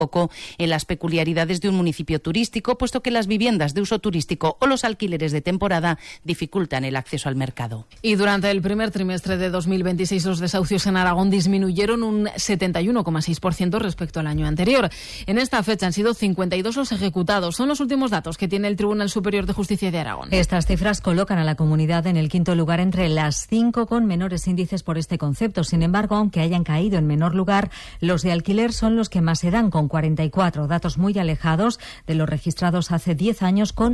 poco en las peculiaridades de un municipio turístico, puesto que las viviendas de uso turístico o los alquileres de temporada dificultan el acceso al mercado. Y durante el primer trimestre de 2026 los desahucios en Aragón disminuyeron un 71,6% respecto al año anterior. En esta fecha han sido 52 los ejecutados. Son los últimos datos que tiene el Tribunal Superior de Justicia de Aragón. Estas cifras colocan a la comunidad en el quinto lugar entre las 5 con menores índices por este concepto. Sin embargo, aunque hayan caído en menor lugar, los de alquiler son los que más se dan, con 44, datos muy alejados de los registrados hace 10 años con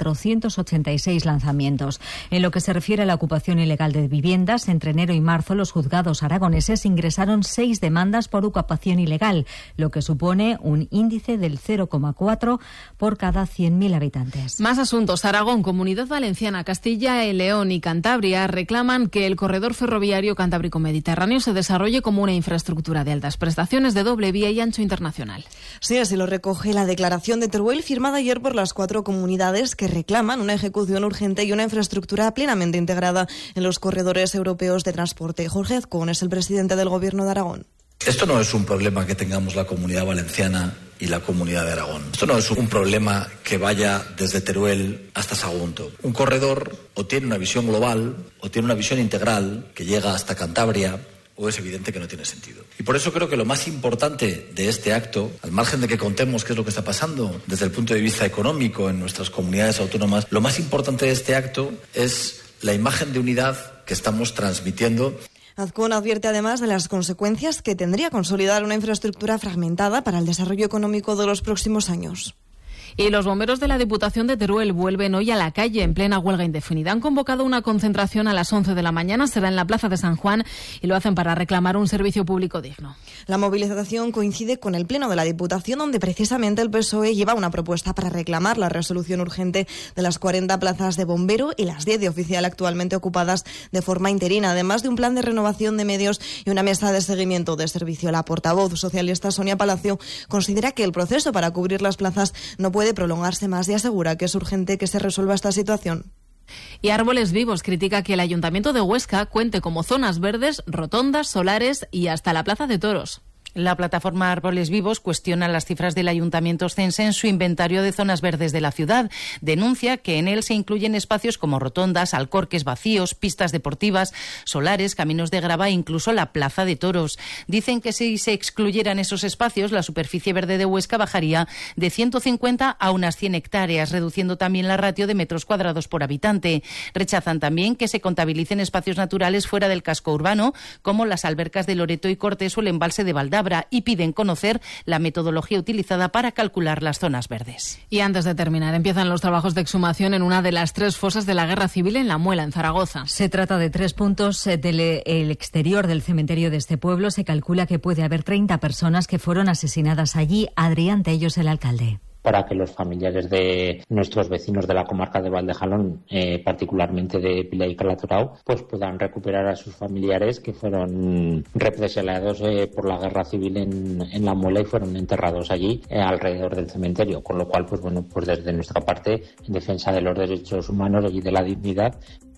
486 lanzamientos. En lo que se refiere a la ocupación ilegal de viviendas, entre enero y marzo los juzgados aragoneses ingresaron 6 demandas por ocupación ilegal, lo que supone un índice del 0,4 por cada 100.000 habitantes. Más asuntos. Aragón, Comunidad Valenciana, Castilla y León y Cantabria reclaman que el corredor ferroviario Cantábrico-Mediterráneo se desarrolle como una infraestructura de altas prestaciones, de doble vía y ancho internacional. Sí, así lo recoge la declaración de Teruel firmada ayer por las 4 comunidades que reclaman una ejecución urgente y una infraestructura plenamente integrada en los corredores europeos de transporte. Jorge Azcón es el presidente del Gobierno de Aragón. Esto no es un problema que tengamos la Comunidad Valenciana y la Comunidad de Aragón. Esto no es un problema que vaya desde Teruel hasta Sagunto. Un corredor o tiene una visión global o tiene una visión integral que llega hasta Cantabria, o es evidente que no tiene sentido. Y por eso creo que lo más importante de este acto, al margen de que contemos qué es lo que está pasando desde el punto de vista económico en nuestras comunidades autónomas, lo más importante de este acto es la imagen de unidad que estamos transmitiendo. Azcón advierte además de las consecuencias que tendría consolidar una infraestructura fragmentada para el desarrollo económico de los próximos años. Y los bomberos de la Diputación de Teruel vuelven hoy a la calle en plena huelga indefinida. Han convocado una concentración a las 11 de la mañana, será en la Plaza de San Juan, y lo hacen para reclamar un servicio público digno. La movilización coincide con el Pleno de la Diputación, donde precisamente el PSOE lleva una propuesta para reclamar la resolución urgente de las 40 plazas de bombero y las 10 de oficial actualmente ocupadas de forma interina, además de un plan de renovación de medios y una mesa de seguimiento de servicio. La portavoz socialista Sonia Palacio considera que el proceso para cubrir las plazas no puede prolongarse más y asegura que es urgente que se resuelva esta situación. Y Árboles Vivos critica que el Ayuntamiento de Huesca cuente como zonas verdes, rotondas, solares y hasta la Plaza de Toros. La plataforma Árboles Vivos cuestiona las cifras del Ayuntamiento oscense en su inventario de zonas verdes de la ciudad. Denuncia que en él se incluyen espacios como rotondas, alcorques vacíos, pistas deportivas, solares, caminos de grava e incluso la Plaza de Toros. Dicen que si se excluyeran esos espacios, la superficie verde de Huesca bajaría de 150 a unas 100 hectáreas, reduciendo también la ratio de metros cuadrados por habitante. Rechazan también que se contabilicen espacios naturales fuera del casco urbano, como las albercas de Loreto y Cortés o el embalse de Valdabra, y piden conocer la metodología utilizada para calcular las zonas verdes. Y antes de terminar, empiezan los trabajos de exhumación en una de las 3 fosas de la Guerra Civil en La Muela, en Zaragoza. Se trata de 3 puntos del exterior del cementerio de este pueblo. Se calcula que puede haber 30 personas que fueron asesinadas allí. Adrián Tellos, el alcalde. Para que los familiares de nuestros vecinos de la comarca de Valdejalón, particularmente de Pila y Calatrao, pues puedan recuperar a sus familiares que fueron represaliados por la guerra civil en La Muela y fueron enterrados allí alrededor del cementerio, con lo cual pues desde nuestra parte, en defensa de los derechos humanos y de la dignidad.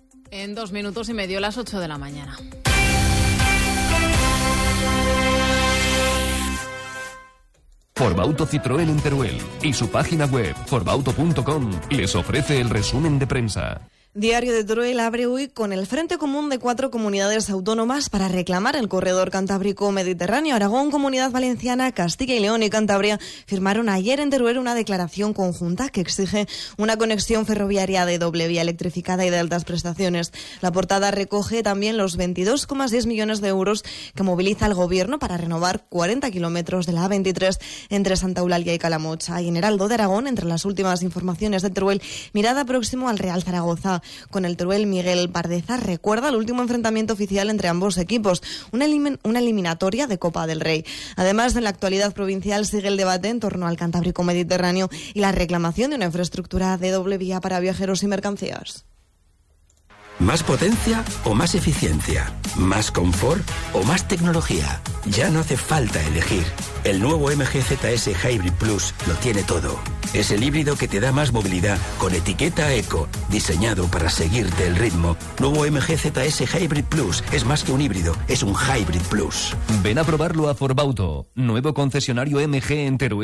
En 2 minutos y medio, las 8 de la mañana. Forbauto Citroën en Teruel y su página web forbauto.com les ofrece el resumen de prensa. Diario de Teruel abre hoy con el Frente Común de 4 comunidades autónomas para reclamar el corredor Cantábrico-Mediterráneo. Aragón, Comunidad Valenciana, Castilla y León y Cantabria firmaron ayer en Teruel una declaración conjunta que exige una conexión ferroviaria de doble vía electrificada y de altas prestaciones. La portada recoge también los 22,6 millones de euros que moviliza el Gobierno para renovar 40 kilómetros de la A23 entre Santa Eulalia y Calamocha. Y en Heraldo de Aragón, entre las últimas informaciones de Teruel, mirada próximo al Real Zaragoza. Con el Teruel, Miguel Bardeza recuerda el último enfrentamiento oficial entre ambos equipos, una eliminatoria de Copa del Rey. Además, en la actualidad provincial sigue el debate en torno al Cantábrico Mediterráneo y la reclamación de una infraestructura de doble vía para viajeros y mercancías. ¿Más potencia o más eficiencia? ¿Más confort o más tecnología? Ya no hace falta elegir. El nuevo MG ZS Hybrid Plus lo tiene todo. Es el híbrido que te da más movilidad, con etiqueta Eco, diseñado para seguirte el ritmo. Nuevo MG ZS Hybrid Plus. Es más que un híbrido, es un Hybrid Plus. Ven a probarlo a Forbauto, nuevo concesionario MG en Teruel.